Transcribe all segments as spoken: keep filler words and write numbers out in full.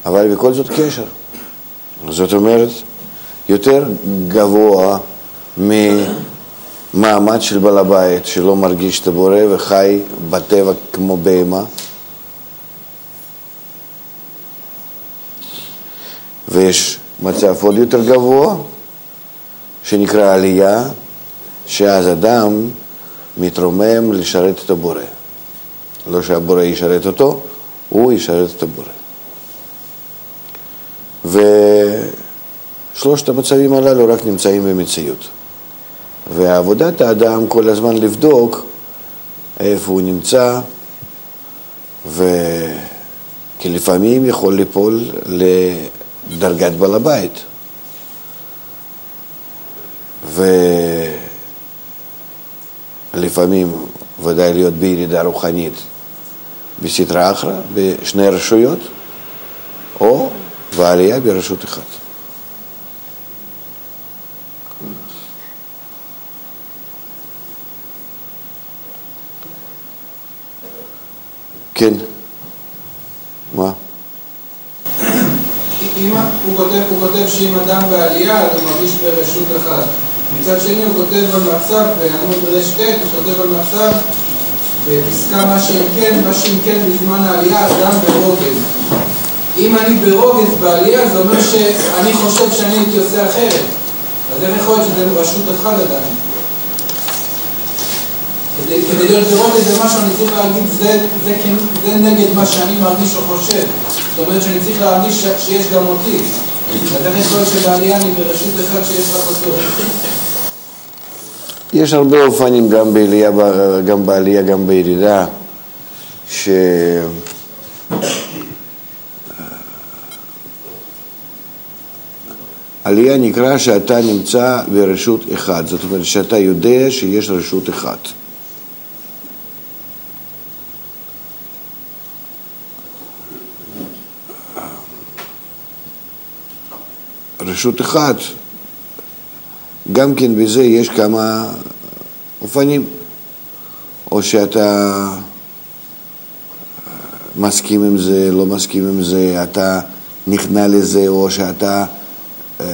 אבל בכל זאת קשר. זאת אומרת, יותר גבוה ממעמד של בעל הבית שלא מרגיש את הבורא וחי בטבע כמו בהמה. ויש מצב עוד יותר גבוה שנקרא עלייה, שאז אדם מתרומם לשרת את הבורא. לא שהבורא ישרת אותו, הוא ישרת את הבורא. ושלושת המצבים הללו רק נמצאים במציאות. ועבודת האדם כל הזמן לבדוק איפה הוא נמצא, וכי לפעמים יכול ליפול לדרגת בעל הבית. ולפעמים ודאי להיות בירידה רוחנית בסתרא אחרא, בשני רשויות, או בעלייה ברשות אחת. כן. מה? אם הוא כותב, הוא כותב שאם אדם בעלייה, אז הוא מרגיש ברשות אחת. מצד שני הוא כותב במצב, בעמוד רשת, הוא כותב במצב, בפסקה מה שאם כן, מה שאם כן בזמן העלייה, אדם ברוגז. אם אני ברוגז בעלייה, זה אומר שאני חושב שאני הייתי עושה אחרת. אז איך יכול להיות שזה רשות אחד עדיין? כדי, כדי להיות ברוגז זה משהו, אני צריך להגיד, זה, זה, זה נגד מה שאני מרגיש או חושב. זאת אומרת שאני צריך להרגיש שיש גם אותי. אז איך יכול להיות שבעלייה אני ברשות אחד שיש רק אותו? יש הרבה אופנים גם בעלייה, גם בעלייה, גם בירידה, ש... עלייה נקרא שאתה נמצא ברשות אחד, זאת אומרת שאתה יודע שיש רשות אחת. רשות אחת, גם כן בזה יש כמה אופנים, או שאתה מסכים עם זה, לא מסכים עם זה, אתה נכנע לזה, או שאתה אה,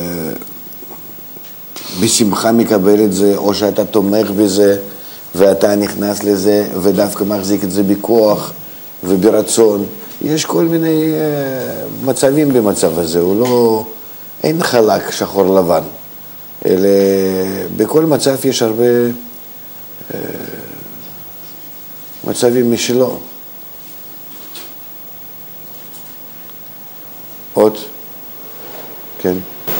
בשמחה מקבל את זה, או שאתה תומך בזה ואתה נכנס לזה ודווקא מחזיק את זה בכוח וברצון. יש כל מיני אה, מצבים במצב הזה, הוא לא, אין חלק שחור לבן, אלא בכל מצב יש הרבה אה, מצבים משלו. עוד? כן.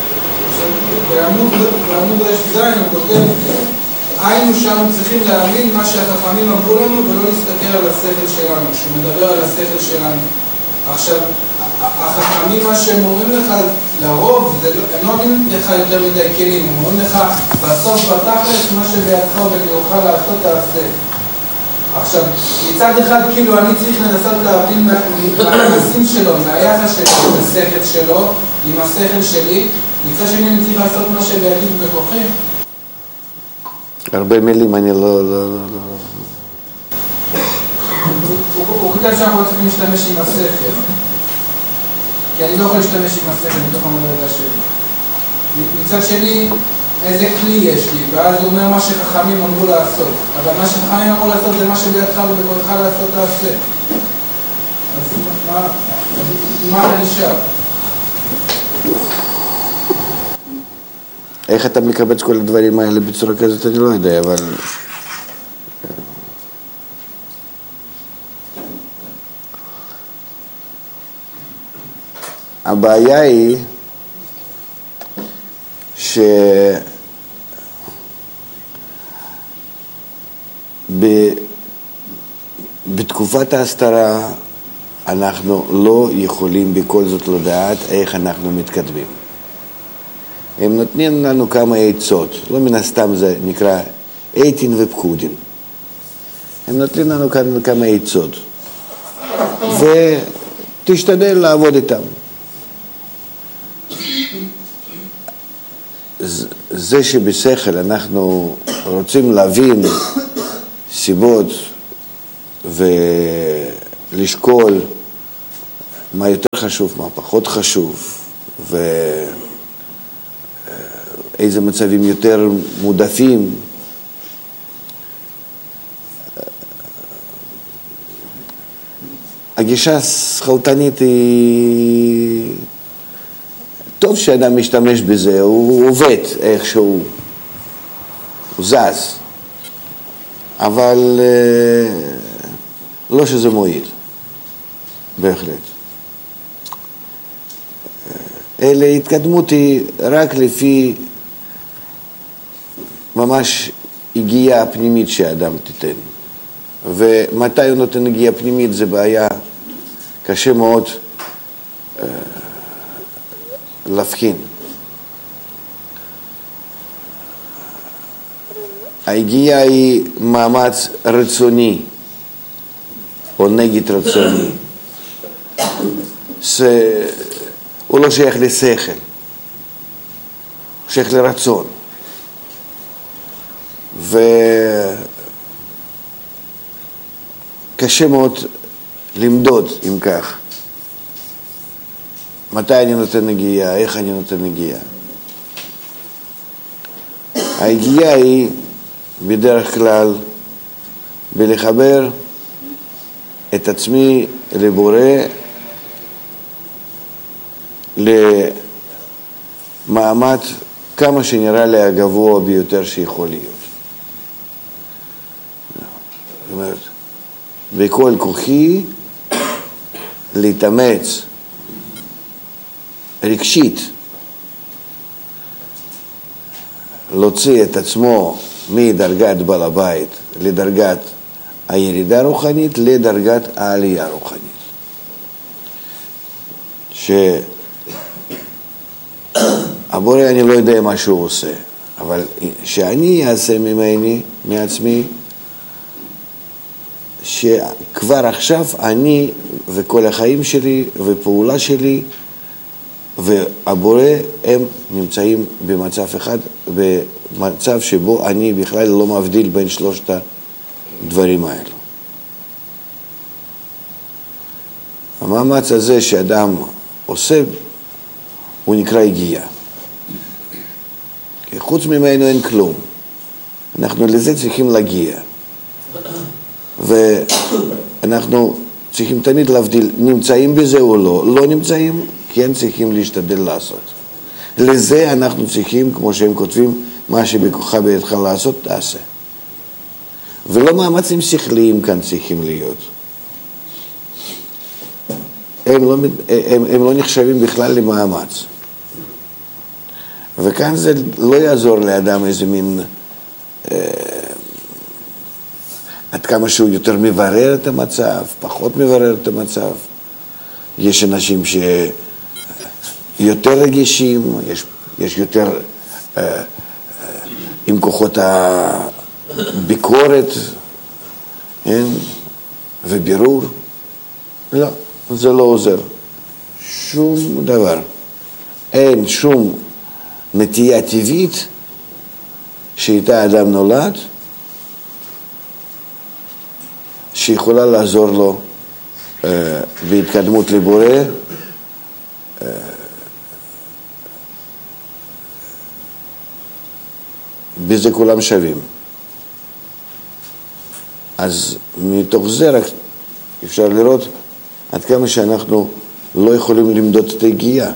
בעמוד רשת זין הוא כותב, היינו שאנו צריכים להאמין מה שהחכמים אמרו לנו ולא להסתכל על השכל שלנו, כשהוא מדבר על השכל שלנו. עכשיו, החכמים מה שהם אומרים לך לרוב, הם לא אומרים לך יותר מדי כלים, הם אומרים לך בסוף בתכלס מה שבידך ובכוחך לעשות תעשה. עכשיו, מצד אחד כאילו אני צריך לנסות להבין מהיחסים שלו, מהיחס שלו, מהשכל שלו, עם השכל שלי, מצד שני אני צריך לעשות מה שבידי ובכוחי. הרבה מילים אני לא... לא, לא, לא. הוא כותב שאנחנו לא צריכים להשתמש עם השכל, כי אני לא יכול להשתמש עם השכל מתוך המדרגה שלי. מצד שני, איזה כלי יש לי, ואז הוא אומר מה שחכמים אמרו לעשות. אבל מה שחכמים אמרו לעשות זה מה שבידך ובכוחך לעשות תעשה. אז מה, מה אתה נשאר? איך אתה מקבץ כל הדברים האלה בצורה כזאת, אני לא יודע, אבל... הבעיה היא ש... בתקופת ההסתרה אנחנו לא יכולים בכל זאת לדעת איך אנחנו מתקדמים. הם נותנים לנו כמה עצות, לא מן הסתם זה נקרא עיתין ופקודין. הם נותנים לנו כמה, כמה עצות, ותשתדל לעבוד איתם. זה שבשכל אנחנו רוצים להבין סיבות ולשקול מה יותר חשוב, מה פחות חשוב, ואיזה מצבים יותר מודפים. הגישה השכלתנית היא... טוב שאדם משתמש בזה, הוא עובד איכשהו, הוא זז, אבל לא שזה מועיל, בהחלט. אלה התקדמות היא רק לפי ממש הגיעה פנימית שאדם תיתן. ומתי הוא נותן הגיעה פנימית זה בעיה קשה מאוד אה, להבחין. ההגיעה היא מאמץ רצוני או נגד רצוני. זה, הוא לא שייך לשכל, הוא שייך לרצון. וקשה מאוד למדוד אם כך. מתי אני נותן נגיעה, איך אני נותן נגיעה. ההגיעה היא בדרך כלל בלחבר את עצמי לבורא, למעמד כמה שנראה לי הגבוה ביותר שיכול להיות. זאת אומרת, בכל כוחי להתאמץ רגשית, להוציא את עצמו מדרגת בעל הבית לדרגת הירידה רוחנית לדרגת העלייה רוחנית. שהבורא אני לא יודע מה שהוא עושה, אבל שאני אעשה ממני, מעצמי, שכבר עכשיו אני וכל החיים שלי ופעולה שלי והבורא הם נמצאים במצב אחד, במצב שבו אני בכלל לא מבדיל בין שלושת הדברים האלו. המאמץ הזה שאדם עושה הוא נקרא הגיעה. כי חוץ ממנו אין כלום. אנחנו לזה צריכים להגיע. ואנחנו צריכים תמיד להבדיל, נמצאים בזה או לא, לא נמצאים, כן צריכים להשתדל לעשות. לזה אנחנו צריכים, כמו שהם כותבים, מה שבכוחה בידך לעשות, תעשה. ולא מאמצים שכליים כאן צריכים להיות. הם לא, הם, הם לא נחשבים בכלל למאמץ. וכאן זה לא יעזור לאדם איזה מין... אה, עד כמה שהוא יותר מברר את המצב, פחות מברר את המצב. יש אנשים שיותר רגישים, יש, יש יותר אה, אה, עם כוחות הביקורת, כן? ובירור. לא, זה לא עוזר. שום דבר. אין שום נטייה טבעית שאיתה אדם נולד, שיכולה לעזור לו אה, בהתקדמות לבורא, אה, בזה כולם שווים. אז מתוך זה רק אפשר לראות עד כמה שאנחנו לא יכולים למדוד את הגיעה.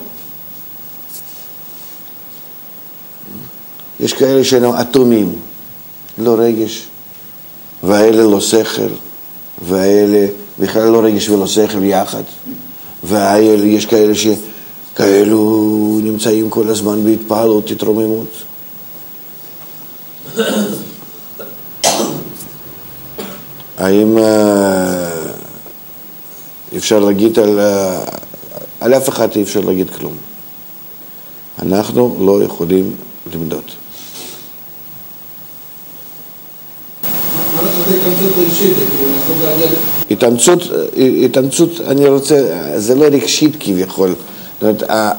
יש כאלה שאינם אטומים, לא רגש, והאלה לא שכל, והאלה בכלל לא רגש ולא שכל יחד, והאלה יש כאלה שכאלו נמצאים כל הזמן בהתפעלות, התרוממות. האם אפשר להגיד על, על אף אחד אי אפשר להגיד כלום. אנחנו לא יכולים למדוד. התאמצות, התאמצות, אני רוצה, זה לא רגשית כביכול. זאת אומרת,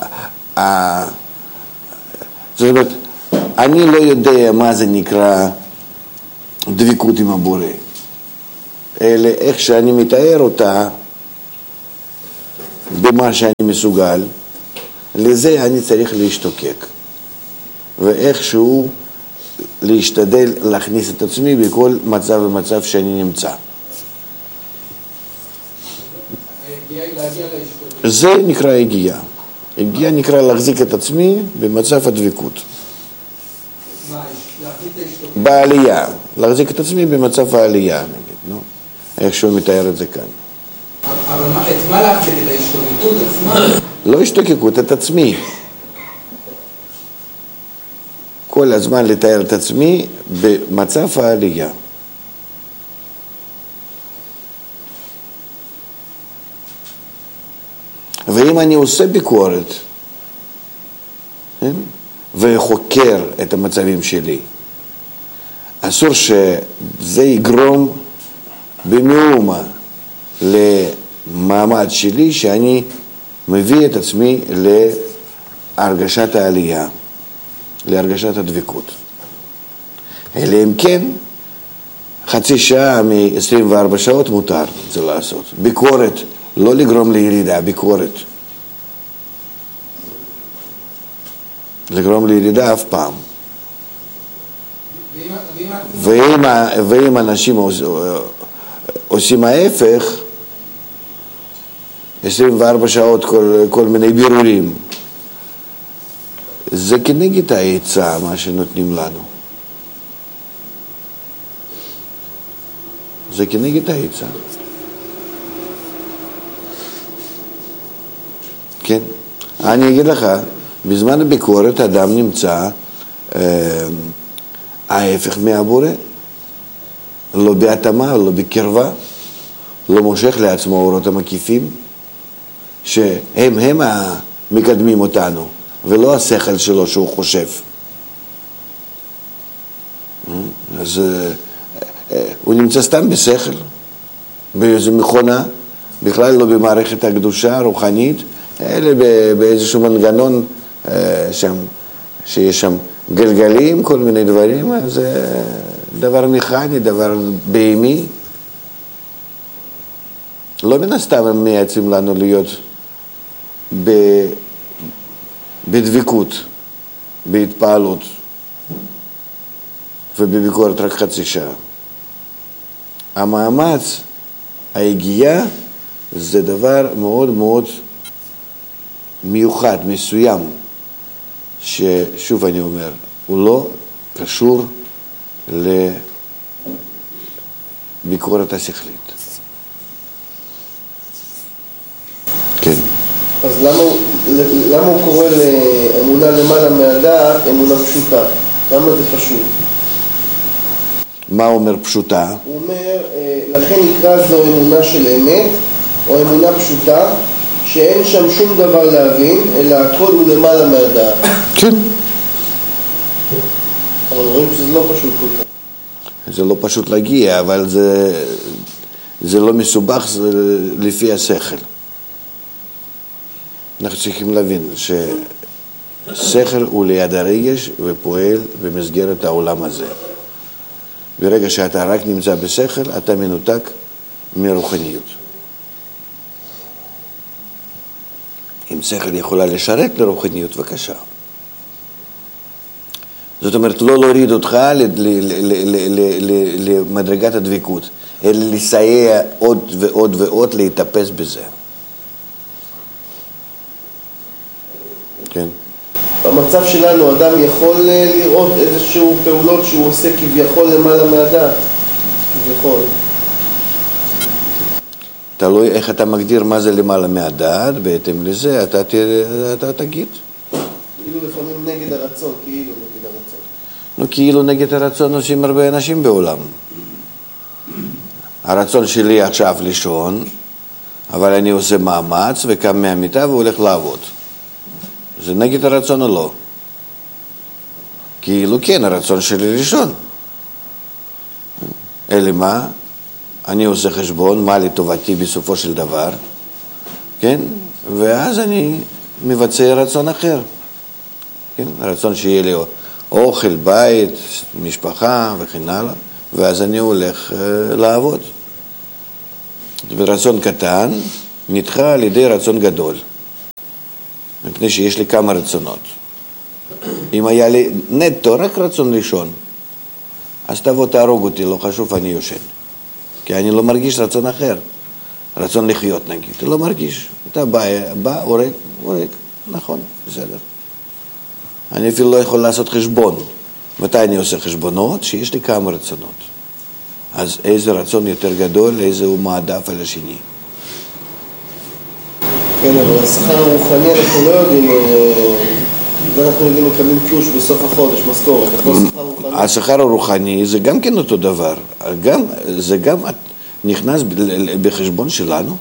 זאת אומרת, אני לא יודע מה זה נקרא דבקות עם הבורא. אלא איך שאני מתאר אותה, במה שאני מסוגל, לזה אני צריך להשתוקק. ואיכשהו להשתדל להכניס את עצמי בכל מצב ומצב שאני נמצא. זה נקרא הגיעה. הגיעה נקרא להחזיק את עצמי במצב הדבקות. בעלייה. להחזיק את עצמי במצב העלייה, נגיד, נו? איכשהו מתאר את זה כאן. אבל את מה להחזיק את ההשתוקקות עצמה? לא השתוקקות, את עצמי. כל הזמן לתאר את עצמי במצב העלייה. ואם אני עושה ביקורת, וחוקר את המצבים שלי, אסור שזה יגרום במאומה למעמד שלי שאני מביא את עצמי להרגשת העלייה, להרגשת הדבקות. אלא אם כן, חצי שעה מ-עשרים וארבע שעות מותר זה לעשות. ביקורת, לא לגרום לירידה, ביקורת. לגרום לירידה אף פעם. ואם, ואם אנשים עושים ההפך, עשרים וארבע שעות כל, כל מיני בירורים, זה כנגד העצה מה שנותנים לנו. זה כנגד העצה. כן? אני אגיד לך, בזמן הביקורת אדם נמצא אה, ההפך מהבורא, לא בהתאמה, לא בקרבה, לא מושך לעצמו אורות המקיפים, שהם הם המקדמים אותנו, ולא השכל שלו שהוא חושב. אז אה, אה, הוא נמצא סתם בשכל, באיזו מכונה, בכלל לא במערכת הקדושה הרוחנית, אלא באיזשהו מנגנון שם, שיש שם גלגלים, כל מיני דברים, זה דבר מכני, דבר בהמי. לא מן הסתם הם מייעצים לנו להיות ב... בדבקות, בהתפעלות ובביקורת רק חצי שעה. המאמץ, ההגיעה, זה דבר מאוד מאוד מיוחד, מסוים, ששוב אני אומר, הוא לא קשור לביקורת השכלית. כן. אז למה, למה הוא קורא לאמונה למעלה מהדעת אמונה פשוטה? למה זה פשוט? מה אומר פשוטה? הוא אומר, לכן נקרא זו אמונה של אמת, או אמונה פשוטה, שאין שם שום דבר להבין, אלא הכל הוא למעלה מהדעת. כן. אבל רואים שזה לא פשוט כל כך. זה לא פשוט להגיע, אבל זה, זה לא מסובך, זה לפי השכל. אנחנו צריכים להבין ששכל הוא ליד הרגש ופועל במסגרת העולם הזה. ברגע שאתה רק נמצא בשכל, אתה מנותק מרוחניות. אם שכל יכולה לשרת לרוחניות, בבקשה. זאת אומרת, לא להוריד אותך למדרגת הדבקות, אלא לסייע עוד ועוד ועוד להתאפס בזה. כן. במצב שלנו אדם יכול לראות איזשהו פעולות שהוא עושה כביכול למעלה מהדעת. כביכול. תלוי איך אתה מגדיר מה זה למעלה מהדעת, בהתאם לזה אתה, אתה תגיד. כאילו לפעמים נגד הרצון, כאילו נגד הרצון. נו, כאילו נגד הרצון עושים הרבה אנשים בעולם. הרצון שלי עכשיו לישון, אבל אני עושה מאמץ וקם מהמיטה והולך לעבוד. זה נגד הרצון או לא? כאילו כן, הרצון שלי לישון. אלא מה? אני עושה חשבון, מה לטובתי בסופו של דבר, כן? ואז אני מבצע רצון אחר. כן? הרצון שיהיה לי אוכל, בית, משפחה וכן הלאה, ואז אני הולך uh, לעבוד. ברצון קטן, נדחה על ידי רצון גדול, מפני שיש לי כמה רצונות. אם היה לי נטו רק רצון ראשון, אז תבוא תהרוג אותי, לא חשוב, אני יושן. כי אני לא מרגיש רצון אחר. רצון לחיות נגיד, אתה לא מרגיש. אתה בא, בא, הורג, הורג, נכון, בסדר. אני אפילו לא יכול לעשות חשבון. מתי אני עושה חשבונות? שיש לי כמה רצונות. אז איזה רצון יותר גדול, איזה הוא מעדף על השני. כן, אבל השכר הרוחני אנחנו לא יודעים, ואנחנו יודעים מקבלים תלוש בסוף החודש, משכורת. השכר הרוחני זה גם כן אותו דבר. גם, זה גם נכנס בחשבון שלנו.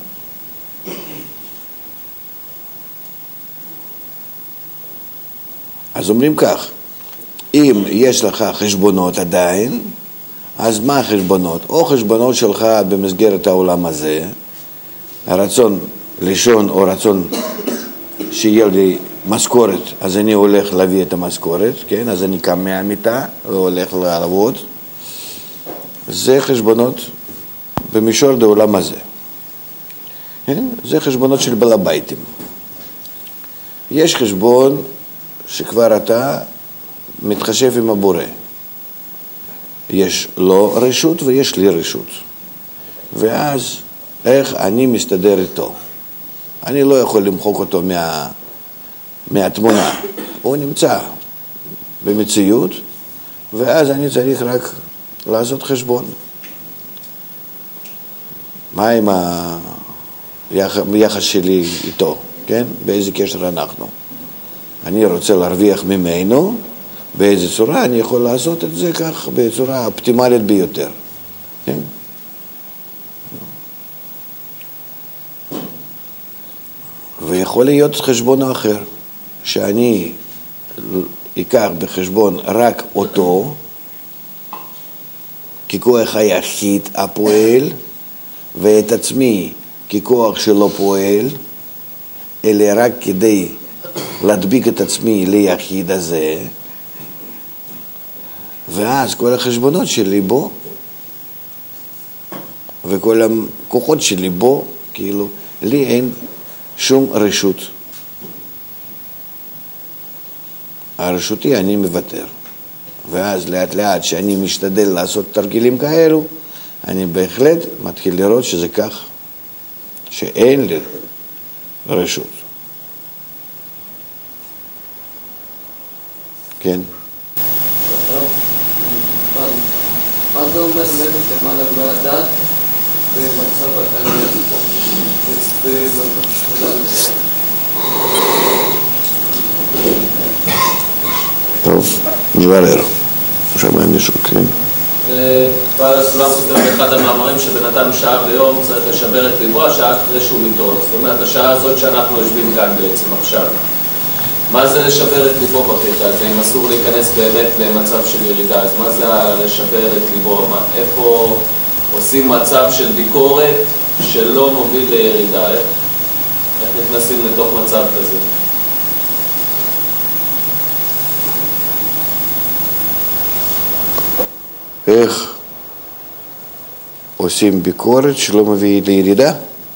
אז אומרים כך, אם יש לך חשבונות עדיין, אז מה החשבונות? או חשבונות שלך במסגרת העולם הזה, הרצון לישון או רצון שיהיה לי משכורת, אז אני הולך להביא את המשכורת, כן? אז אני קם מהמיטה והולך לעבוד. זה חשבונות במישור העולם הזה. כן? זה חשבונות של בעל הביתים. יש חשבון שכבר אתה מתחשב עם הבורא. יש לו רשות ויש לי רשות. ואז איך אני מסתדר איתו? אני לא יכול למחוק אותו מה, מהתמונה. הוא נמצא במציאות, ואז אני צריך רק לעשות חשבון. מה עם היחס שלי איתו? כן? באיזה קשר אנחנו? אני רוצה להרוויח ממנו, באיזה צורה אני יכול לעשות את זה כך, בצורה האופטימלית ביותר. כן? ויכול להיות חשבון אחר, שאני אקח בחשבון רק אותו, ככוח היחיד הפועל, ואת עצמי ככוח שלא פועל, אלא רק כדי להדביק את עצמי ליחיד הזה, ואז כל החשבונות שלי בו, וכל הכוחות שלי בו, כאילו, לי אין שום רשות. הרשותי אני מוותר. ואז לאט לאט שאני משתדל לעשות תרגילים כאלו, אני בהחלט מתחיל לראות שזה כך, שאין לי רשות. כן? מה זה אומר ללכת למעלה מהדת במצב העלייה? במצב שלנו. טוב, נברר. שמע מישהו, כן? בעל הסולם כותב באחד המאמרים שבן אדם שעה ביום צריך לשבר את ליבו, השעה אחרי שהוא מתעורר. זאת אומרת, השעה הזאת שאנחנו יושבים כאן בעצם עכשיו. מה זה לשבר את ליבו בקטע הזה? אם אסור להיכנס באמת למצב של ירידה, אז מה זה לשבר את ליבו? מה, איפה עושים מצב של ביקורת שלא מוביל לירידה? איך, איך נכנסים לתוך מצב כזה? איך עושים ביקורת שלא מביא לירידה?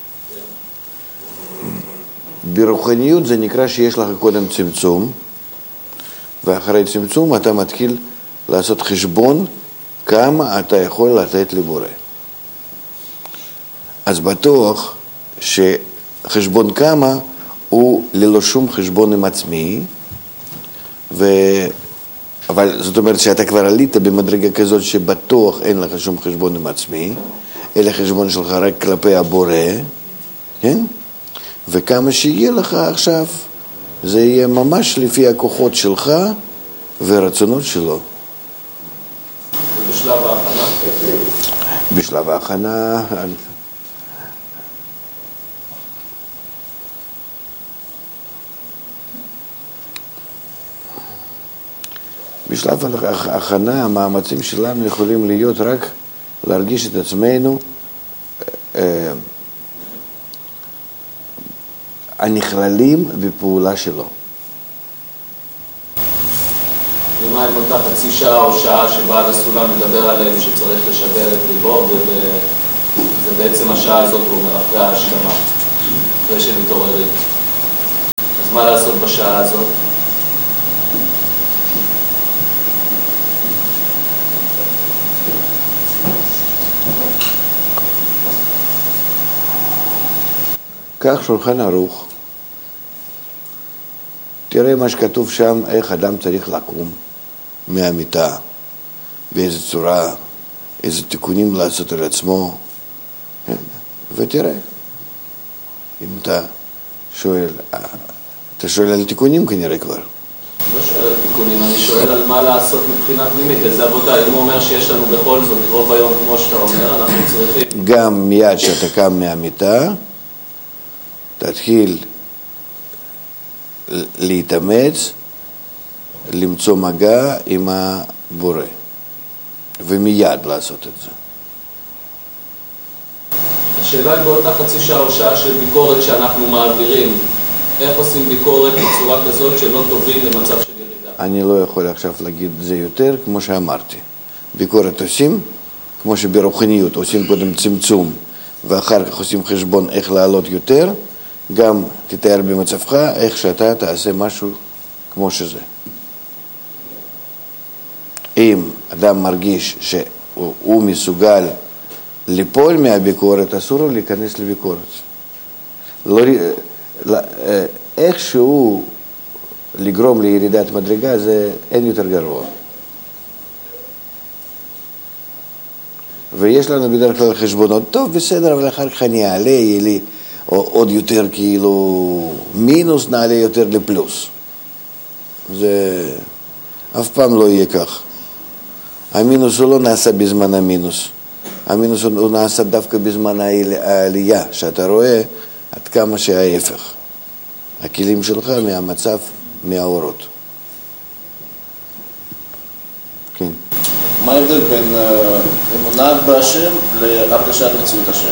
ברוחניות זה נקרא שיש לך קודם צמצום, ואחרי צמצום אתה מתחיל לעשות חשבון כמה אתה יכול לתת לבורא. אז בטוח שחשבון כמה הוא ללא שום חשבון עם עצמי, ו... אבל זאת אומרת שאתה כבר עלית במדרגה כזאת שבטוח אין לך שום חשבון עם עצמי, אלא חשבון שלך רק כלפי הבורא, כן? וכמה שיהיה לך עכשיו, זה יהיה ממש לפי הכוחות שלך ורצונות שלו. ובשלב ההכנה? בשלב ההכנה... בשלב ההכנה המאמצים שלנו יכולים להיות רק להרגיש את עצמנו אה, הנכללים בפעולה שלו. ומה עם אותה חצי שעה או שעה שבעל הסולם מדבר עליהם שצריך לשבר את ליבו, וזה בעצם השעה הזאת הוא אומר אחרי ההשלמה. אחרי שמתעוררים. אז מה לעשות בשעה הזאת? כך שולחן ערוך, תראה מה שכתוב שם, איך אדם צריך לקום מהמיטה, באיזה צורה, איזה תיקונים לעשות על עצמו, ותראה, אם אתה שואל, אתה שואל על תיקונים כנראה כבר. לא שואל על תיקונים, אני שואל על מה לעשות מבחינה פנימית, איזה עבודה. אם הוא אומר שיש לנו בכל זאת רוב היום כמו שאתה אומר, אנחנו צריכים... גם מיד שאתה קם מהמיטה, תתחיל להתאמץ, למצוא מגע עם הבורא, ומיד לעשות את זה. השאלה היא באותה חצי שעה או שעה של ביקורת שאנחנו מעבירים, איך עושים ביקורת בצורה כזאת שלא תוביל למצב של ירידה? אני לא יכול עכשיו להגיד זה יותר, כמו שאמרתי. ביקורת עושים, כמו שברוחניות עושים קודם צמצום, ואחר כך עושים חשבון איך לעלות יותר, גם תתאר במצבך איך שאתה תעשה משהו כמו שזה. אם אדם מרגיש שהוא מסוגל ליפול מהביקורת, אסור לו להיכנס לביקורת. לא, איכשהו לגרום לירידת מדרגה, זה אין יותר גרוע. ויש לנו בדרך כלל חשבונות, טוב, בסדר, אבל אחר כך אני אעלה, יהיה לי עוד יותר כאילו מינוס, נעלה יותר לפלוס. זה אף פעם לא יהיה כך. המינוס הוא לא נעשה בזמן המינוס. המינוס הוא נעשה דווקא בזמן העלייה, שאתה רואה עד כמה שההפך. הכלים שלך מהמצב, מהאורות. כן. מה ההבדל בין אמונה בהשם להרגשת מציאות השם?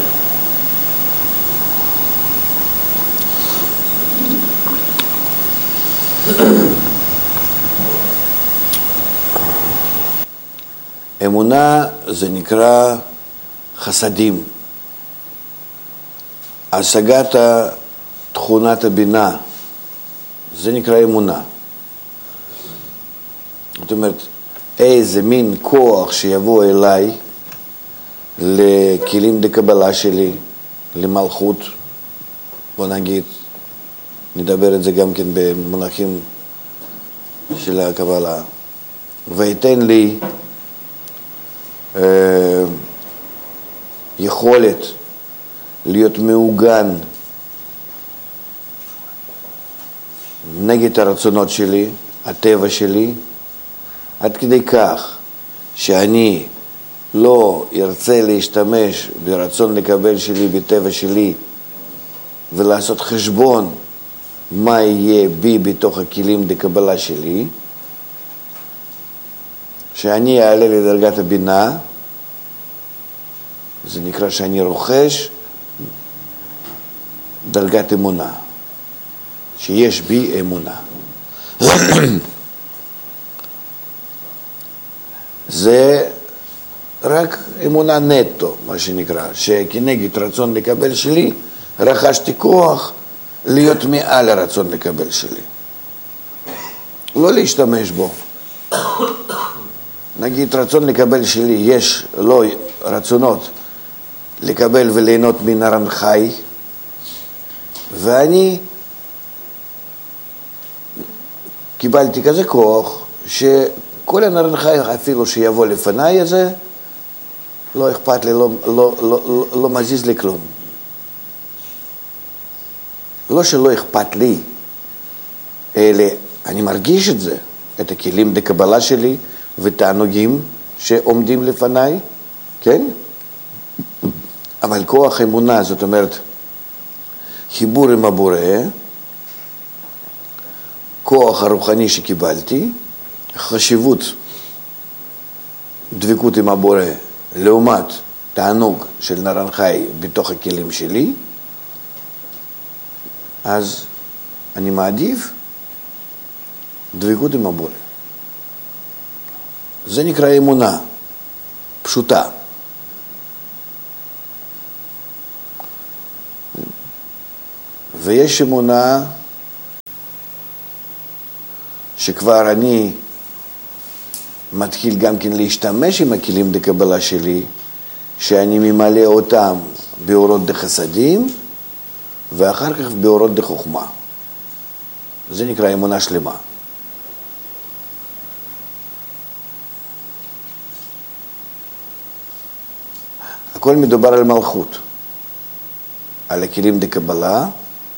אמונה זה נקרא חסדים. השגת תכונת הבינה, זה נקרא אמונה. זאת אומרת, איזה מין כוח שיבוא אליי לכלים דקבלה שלי, למלכות, בוא נגיד, נדבר את זה גם כן במונחים של הקבלה, ויתן לי אה, יכולת להיות מעוגן נגד הרצונות שלי, הטבע שלי, עד כדי כך שאני לא ארצה להשתמש ברצון לקבל שלי, בטבע שלי, ולעשות חשבון מה יהיה בי בתוך הכלים דקבלה שלי, שאני אעלה לדרגת הבינה, זה נקרא שאני רוכש דרגת אמונה, שיש בי אמונה. זה רק אמונה נטו, מה שנקרא, שכנגד רצון לקבל שלי, רכשתי כוח להיות מעל הרצון לקבל שלי. לא להשתמש בו. נגיד רצון לקבל שלי, יש לו רצונות לקבל וליהנות מנרן חי, ואני קיבלתי כזה כוח שכל הנרן חי אפילו שיבוא לפניי הזה, לא אכפת לי, לא, לא, לא, לא, לא מזיז לי כלום. לא שלא אכפת לי, אלא אני מרגיש את זה, את הכלים דקבלה שלי ותענוגים שעומדים לפניי, כן? אבל כוח אמונה, זאת אומרת, חיבור עם הבורא, כוח הרוחני שקיבלתי, חשיבות, דבקות עם הבורא, לעומת תענוג של נרן חי בתוך הכלים שלי, אז אני מעדיף דבקות עם הבורא. זה נקרא אמונה פשוטה. ויש אמונה שכבר אני מתחיל גם כן להשתמש עם הכלים דקבלה שלי, שאני ממלא אותם באורות דחסדים, ואחר כך באורות דחוכמה. זה נקרא אמונה שלמה. הכל מדובר על מלכות, על הכלים דקבלה,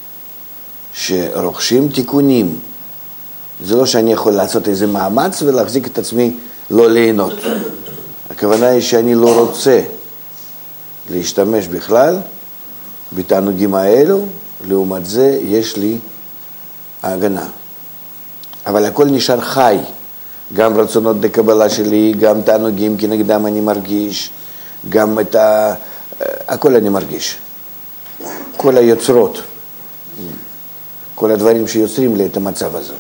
שרוכשים תיקונים. זה לא שאני יכול לעשות איזה מאמץ ולהחזיק את עצמי לא ליהנות. הכוונה היא שאני לא רוצה להשתמש בכלל בתענוגים האלו, לעומת זה יש לי ההגנה. אבל הכל נשאר חי, גם רצונות דקבלה שלי, גם תענוגים כנגדם אני מרגיש, גם את ה... הכל אני מרגיש. כל היוצרות, כל הדברים שיוצרים לי את המצב הזה.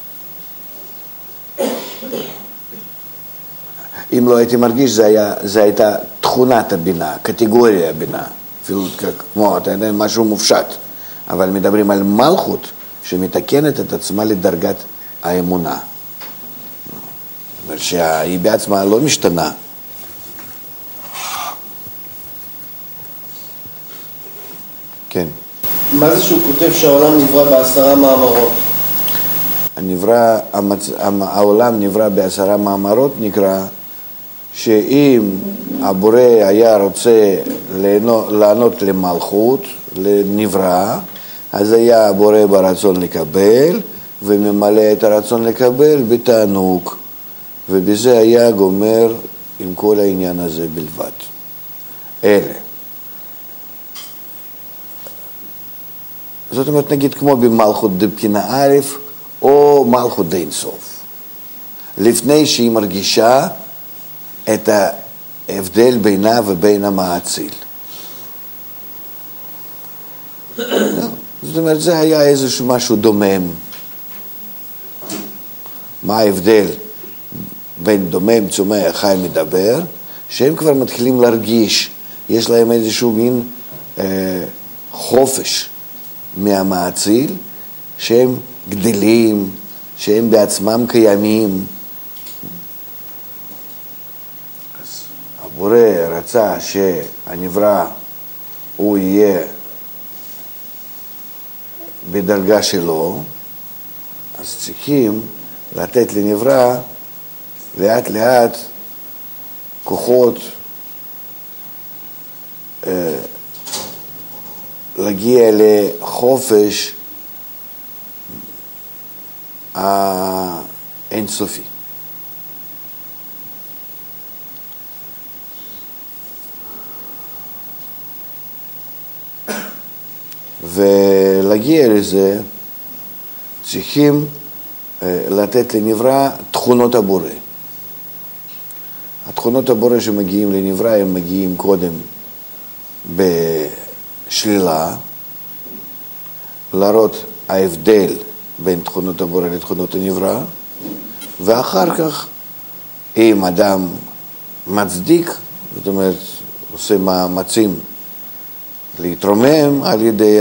אם לא הייתי מרגיש, זה, היה, זה הייתה תכונת הבינה, קטגוריה הבינה, אפילו כמו, אתה יודע, משהו מופשט. אבל מדברים על מלכות שמתקנת את עצמה לדרגת האמונה. זאת אומרת שהיא בעצמה לא משתנה. כן. מה זה שהוא כותב שהעולם נברא בעשרה מאמרות? הנברא, המצ... העולם נברא בעשרה מאמרות, נקרא שאם הבורא היה רוצה לענות, לענות למלכות, לנברא, אז היה הבורא ברצון לקבל, וממלא את הרצון לקבל בתענוג, ובזה היה גומר עם כל העניין הזה בלבד. אלה. זאת אומרת, נגיד כמו במלכות דבחינה א', או מלכות דאין סוף. לפני שהיא מרגישה את ההבדל בינה ובין המאציל. זאת אומרת, זה היה איזשהו משהו דומם. מה ההבדל בין דומם, צומח, חי, מדבר? שהם כבר מתחילים להרגיש, יש להם איזשהו מין אה, חופש מהמאציל, שהם גדלים, שהם בעצמם קיימים. אז הבורא רצה שהנברא הוא יהיה בדרגה שלו, אז צריכים לתת לנברא לאט לאט כוחות אה, להגיע לחופש האינסופי. ולהגיע לזה צריכים לתת לנברא תכונות הבורא. התכונות הבורא שמגיעים לנברא הם מגיעים קודם בשלילה, להראות ההבדל בין תכונות הבורא לתכונות הנברא, ואחר כך אם אדם מצדיק, זאת אומרת עושה מאמצים להתרומם על ידי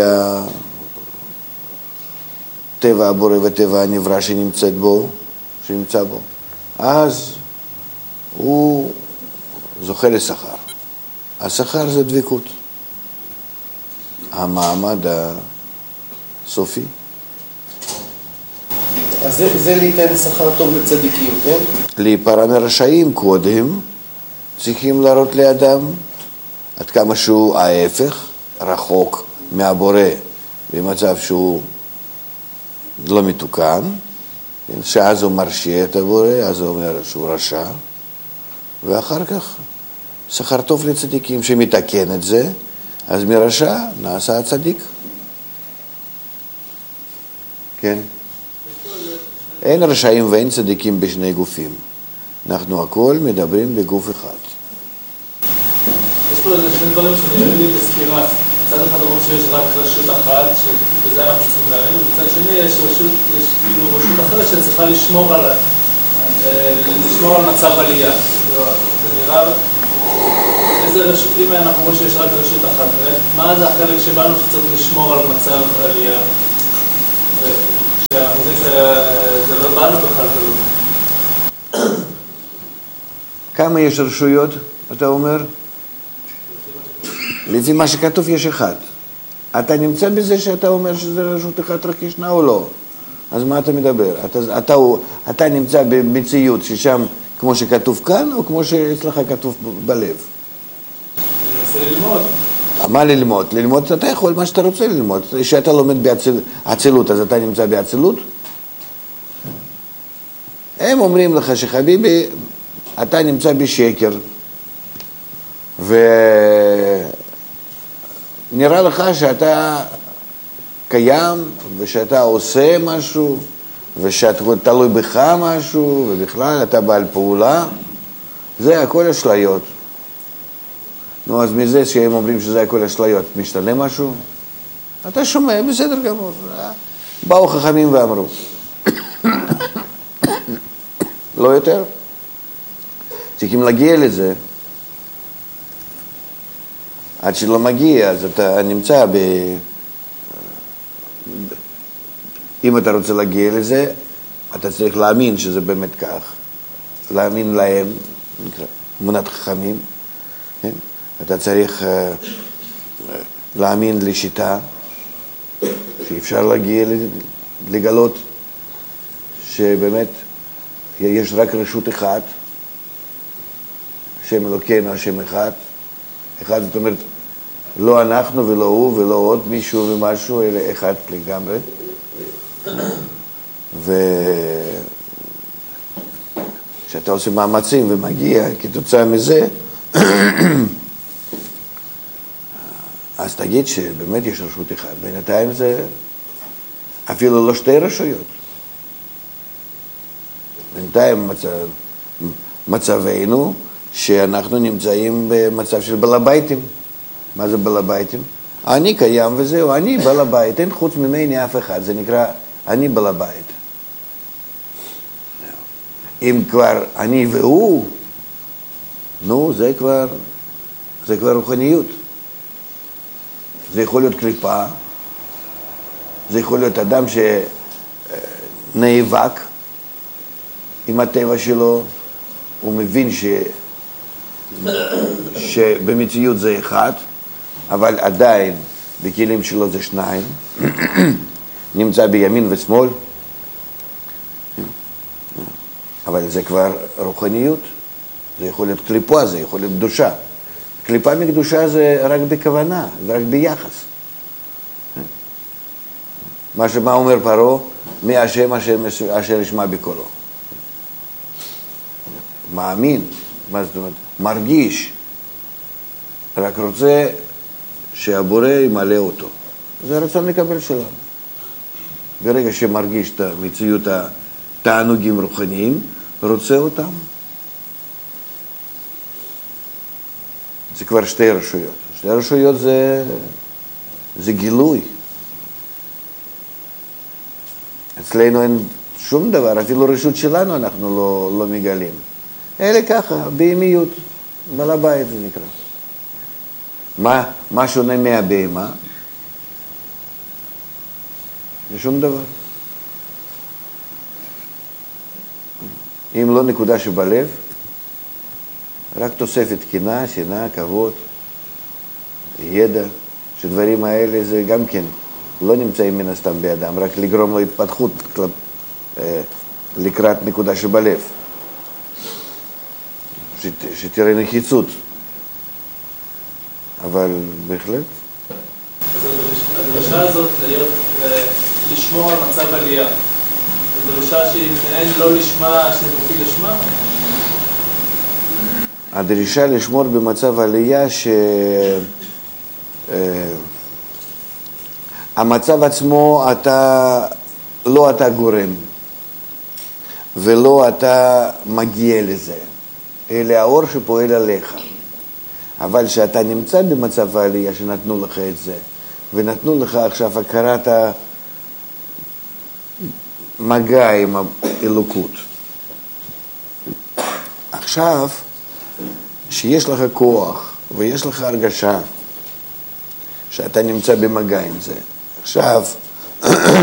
טבע הבורא וטבע הנברא שנמצאת בו, שנמצא בו, אז הוא זוכה לשכר. השכר זה דבקות, המעמד הסופי. אז זה, זה ליתן שכר טוב לצדיקים, כן? להיפרע מרשעים קודם, צריכים להראות לאדם עד כמה שהוא ההפך, רחוק מהבורא, במצב שהוא לא מתוקן, שאז הוא מרשיע את הבורא, אז הוא אומר שהוא רשע, ואחר כך שכר טוב לצדיקים שמתקן את זה, אז מרשע נעשה הצדיק. כן? אין רשעים ואין צדיקים בשני גופים. אנחנו הכל מדברים בגוף אחד. יש פה שני דברים שנראים לי בסקירה. מצד אחד אומרים שיש רק רשות אחת, שבזה אנחנו צריכים להאמין, ובצד שני יש רשות, יש כאילו רשות אחרת שצריכה לשמור על, לשמור על מצב עלייה. זה נראה, איזה רשות, אם אנחנו רואים שיש רק רשות אחת, מה זה החלק שבנו שצריך לשמור על מצב עלייה? כשאנחנו יודעים שזה לא באנו בכלל, זה לא. כמה יש רשויות, אתה אומר? לפי מה שכתוב יש אחד. אתה נמצא בזה שאתה אומר שזה רשות אחת רק ישנה או לא? אז מה אתה מדבר? אתה, אתה, אתה נמצא במציאות ששם כמו שכתוב כאן, או כמו שאצלך כתוב בלב? אני מנסה ללמוד. מה ללמוד? ללמוד אתה יכול מה שאתה רוצה ללמוד. כשאתה לומד בעצילות, אז אתה נמצא בעצילות? הם אומרים לך שחביבי, אתה נמצא בשקר, ונראה לך שאתה קיים, ושאתה עושה משהו, ושאתה תלוי בך משהו, ובכלל אתה בעל פעולה, זה הכל אשליות. נו, אז מזה שהם אומרים שזה הכל אשליות, משתנה משהו? אתה שומע, בסדר גמור. באו חכמים ואמרו. לא יותר? צריכים להגיע לזה. עד שלא מגיע, אז אתה נמצא ב... אם אתה רוצה להגיע לזה, אתה צריך להאמין שזה באמת כך. להאמין להם, נקרא, אמונת חכמים. כן? אתה צריך uh, להאמין לשיטה, שאפשר להגיע לגלות שבאמת יש רק רשות אחת, השם אלוקינו, השם אחד. אחד זאת אומרת, לא אנחנו ולא הוא ולא עוד מישהו ומשהו, אלא אחד לגמרי. וכשאתה עושה מאמצים ומגיע כתוצאה מזה, אז תגיד שבאמת יש רשות אחת. בינתיים זה אפילו לא שתי רשויות. בינתיים מצב, מצבנו שאנחנו נמצאים במצב של בעל ביתים. מה זה בעל ביתים? אני קיים וזהו, אני בעל הבית, אין חוץ ממני אף אחד, זה נקרא אני בעל הבית. אם כבר אני והוא, נו, זה כבר, זה כבר רוחניות. זה יכול להיות קליפה, זה יכול להיות אדם שנאבק עם הטבע שלו, הוא מבין ש... שבמציאות זה אחד, אבל עדיין בכלים שלו זה שניים, נמצא בימין ושמאל, אבל זה כבר רוחניות, זה יכול להיות קליפה, זה יכול להיות קדושה. קליפה מקדושה זה רק בכוונה, זה רק ביחס. מה שמה אומר פרעה? מי השם אשר ישמע בקולו. מאמין, מה זאת אומרת? מרגיש, רק רוצה שהבורא ימלא אותו. זה רצון לקבל שלנו. ברגע שמרגיש את המציאות התענוגים רוחניים, רוצה אותם. זה כבר שתי רשויות. שתי רשויות זה, זה גילוי. אצלנו אין שום דבר, אפילו רשות שלנו אנחנו לא, לא מגלים. אלא ככה, בהמיות, בעל הבית זה נקרא. מה, מה שונה מהבהמה? זה שום דבר. אם לא נקודה שבלב, רק תוספת קנאה, שנאה, כבוד, ידע, שדברים האלה זה גם כן לא נמצאים מן הסתם באדם, רק לגרום לו התפתחות לקראת נקודה שבלב. שת, שתראה נחיצות. אבל בהחלט. אז הדרישה הזאת להיות, לשמור על מצב עלייה. זו דרישה שהיא מעין לא לשמה, שנבוכי לשמה? הדרישה לשמור במצב עלייה ש... המצב עצמו אתה, לא אתה גורם, ולא אתה מגיע לזה, אלא האור שפועל עליך. אבל שאתה נמצא במצב העלייה שנתנו לך את זה, ונתנו לך עכשיו הכרת המגע עם האלוקות. עכשיו, שיש לך כוח ויש לך הרגשה שאתה נמצא במגע עם זה. עכשיו,